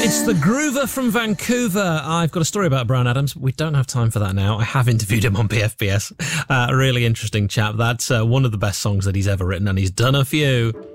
It's the Groover from Vancouver. I've got a story about Bryan Adams. We don't have time for that now. I have interviewed him on PFBS. A really interesting chap. That's one of the best songs that he's ever written, and he's done a few.